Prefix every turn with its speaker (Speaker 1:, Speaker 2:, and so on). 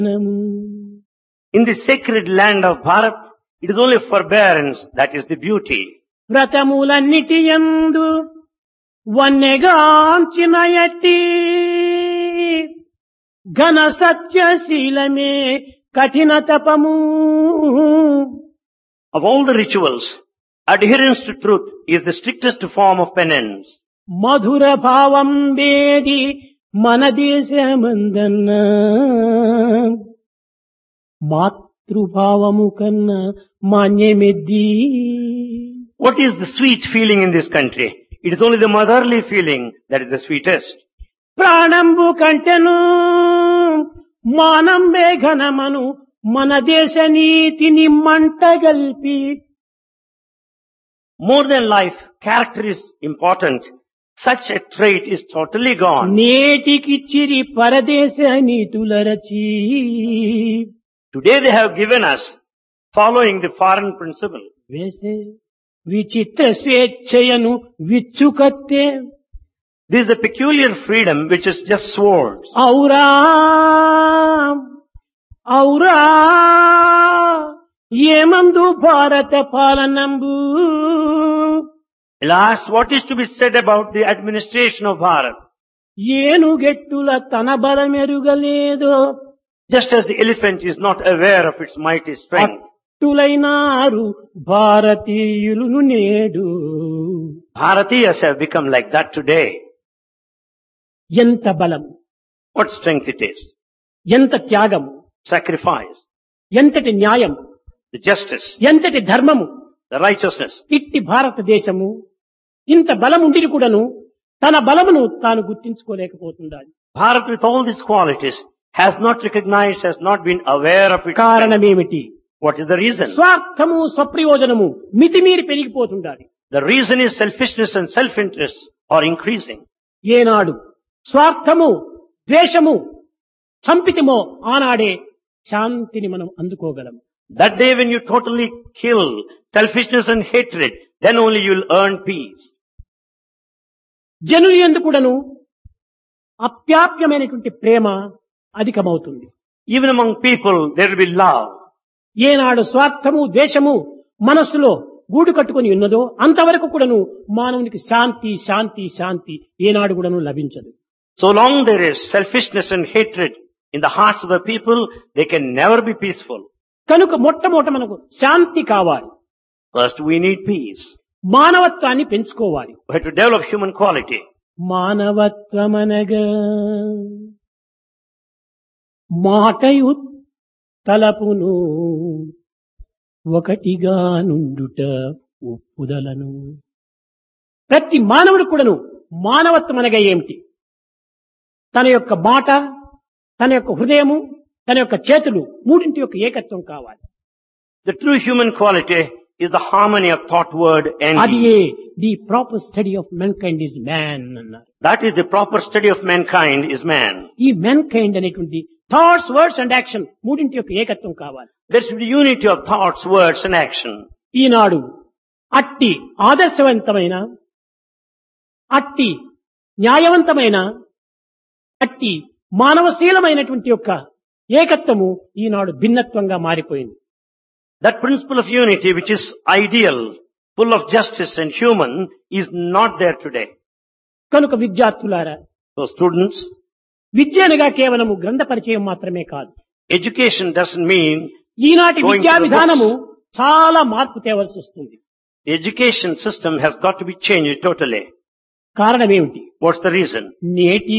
Speaker 1: In the sacred land of Bharat, it is only forbearance that is the beauty.
Speaker 2: వ్రతములన్నిటి యందు వన్నెగాంచిన ఎట్టి ఘన సత్యశీలమే కఠిన తపము.
Speaker 1: Of all the rituals, adherence to truth is the strictest form of penance.
Speaker 2: మధుర భావం వేది మన దేశమందన్న మాతృభావము కన్నా మాన్యమెద్ది.
Speaker 1: What is the sweet feeling in this country? It is only the motherly feeling that is the sweetest.
Speaker 2: ప్రాణంబు కంటెను మానంబే ఘనమను మన దేశ నీతిని మంటగల్పి.
Speaker 1: More than life, character is important. Such a trait is totally gone.
Speaker 2: నేటికిచ్చిరి పరదేశ నీతుల రచి.
Speaker 1: Today they have given us following the foreign principle.
Speaker 2: వేసే విచిత్ర స్వేచ్ఛయను విచ్చుకత్తే.
Speaker 1: This is the peculiar freedom which is just swords.
Speaker 2: ఔరా ఔరా ఏమందు భారత పాలనంబు.
Speaker 1: Alas, what is to be said about the administration of Bharat?
Speaker 2: ఏనుగెట్టుల తన బలమెరుగలేదో
Speaker 1: Just as the elephant is not aware of its mighty strength,
Speaker 2: అట్టులైనారు భారతీయులు నేడు.
Speaker 1: Bharatiyas have become like that today.
Speaker 2: ఎంత బలం,
Speaker 1: What strength it is.
Speaker 2: ఎంత త్యాగం,
Speaker 1: Sacrifice,
Speaker 2: ఎంతటి న్యాయం,
Speaker 1: the justice,
Speaker 2: ఎంతటి ధర్మము.
Speaker 1: the righteousness.
Speaker 2: ఇట్టి భారతదేశము ఇంత బలముండిని కూడాను తన బలమును తాను గుర్తించుకోలేకపోతుండాలి.
Speaker 1: Bharat with all these qualities has not recognized, has not been aware of its strength.
Speaker 2: కారణమేమిటి?
Speaker 1: What is the reason?
Speaker 2: స్వార్థము స్వప్రయోజనము మితిమీరి పెరిగిపోతుండాలి.
Speaker 1: The reason is selfishness and self-interest are increasing.
Speaker 2: ఏనాడు స్వార్థము ద్వేషము చంపితిమో ఆనాడే శాంతిని మనం అందుకోగలం.
Speaker 1: That day when you totally kill selfishness and hatred, then only you will earn peace.
Speaker 2: జనులు యందు కూడాను అప్యాప్యమైనటువంటి ప్రేమ అధికమవుతుంది.
Speaker 1: Even among people, there will be love.
Speaker 2: ఏనాడు స్వార్థము ద్వేషము మనస్సులో గూడు కట్టుకొని ఉన్నదో అంతవరకు కూడాను మానవునికి శాంతి శాంతి శాంతి ఏనాడు కూడాను లభించదు.
Speaker 1: So long there is selfishness and hatred in the hearts of the people, they can never be peaceful.
Speaker 2: కనుక మొట్టమొదట మనకు శాంతి కావాలి.
Speaker 1: First we need peace.
Speaker 2: మానవత్వాన్ని పెంచుకోవాలి.
Speaker 1: We have to develop human quality.
Speaker 2: మానవత్వమనగా మాటయు తలపును ఒకటిగా నుండుట ఒప్పుదలను. ప్రతి మానవుడు కూడాను మానవత్వం అనగా ఏమిటి? తన యొక్క మాట, తన యొక్క హృదయము, తన యొక్క చేతులు మూడింటి యొక్క ఏకత్వం కావాలి.
Speaker 1: The true human quality is the harmony of thought, word and
Speaker 2: అది
Speaker 1: deed.
Speaker 2: The proper study of men kind is man అన్నారు.
Speaker 1: That is the proper study of mankind is man.
Speaker 2: ఈ మెన్ కైండ్ అనేటువంటి thoughts words and action మూడింటి యొక్క ఏకత్వం కావాలి.
Speaker 1: There should be unity of thoughts, words and action.
Speaker 2: ఈనాడు అట్టి ఆదర్శవంతమైన, అట్టి న్యాయవంతమైన, అట్టి మానవశీలమైనటువంటి యొక్క ఏకత్వము ఈనాడు భిన్నత్వంగా మారిపోయింది.
Speaker 1: That principle of unity which is ideal, full of justice and human is not there today.
Speaker 2: కనుక విద్యార్థులారా,
Speaker 1: So students,
Speaker 2: విద్య అనగా కేవలము గ్రంథ పరిచయం మాత్రమే కాదు.
Speaker 1: education doesn't mean
Speaker 2: ఈనాటి
Speaker 1: going
Speaker 2: విద్యా
Speaker 1: to the
Speaker 2: విధానము
Speaker 1: books.
Speaker 2: చాలా మార్పు తేవలసి వస్తుంది.
Speaker 1: The education system has got to be changed totally.
Speaker 2: కారణం ఏమిటి?
Speaker 1: What's the reason?
Speaker 2: నేటి